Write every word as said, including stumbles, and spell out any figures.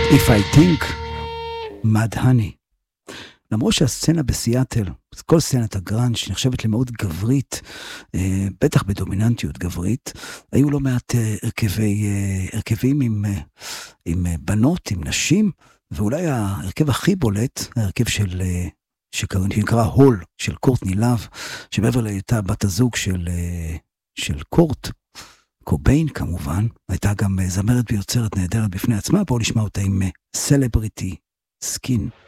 If I think, Mad Honey. למרות שהסצנה בסיאטל, כל סצנת הגראנג' נחשבת למאוד גברית, בטח בדומיננטיות גברית, היו לא מעט הרכבי, הרכבים עם, עם בנות, עם נשים, ואולי ההרכב הכי בולט, ההרכב של, שנקרא הול, של קורטני לאב, שמעבר להיותה בת הזוג של, של קורט, קוביין כמובן, הייתה גם זמרת ויוצרת נהדרת בפני עצמה, בואו נשמע אותה עם סלבריטי סקין.